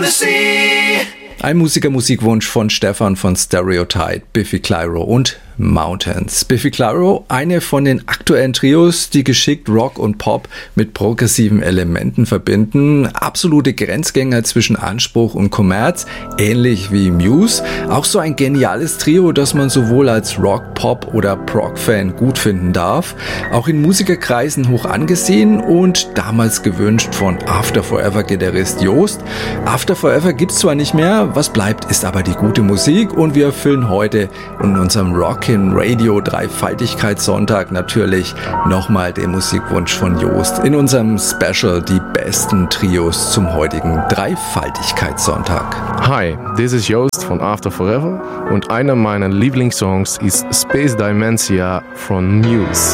Ein Musikwunsch von Stefan von Stereotype, Biffy Clyro und Mountains. Biffy Clyro, eine von den aktuellen Trios, die geschickt Rock und Pop mit progressiven Elementen verbinden. Absolute Grenzgänger zwischen Anspruch und Kommerz, ähnlich wie Muse. Auch so ein geniales Trio, das man sowohl als Rock, Pop oder Prog-Fan gut finden darf. Auch in Musikerkreisen hoch angesehen und damals gewünscht von After Forever-Gitarrist Joost. After Forever gibt's zwar nicht mehr, was bleibt, ist aber die gute Musik und wir erfüllen heute in unserem Rockin' Radio Dreifaltigkeitssonntag natürlich nochmal den Musikwunsch von Joost in unserem Special die besten Trios zum heutigen Dreifaltigkeitssonntag. Hi, this is Joost von After Forever und einer meiner Lieblingssongs ist Space Dementia von Muse.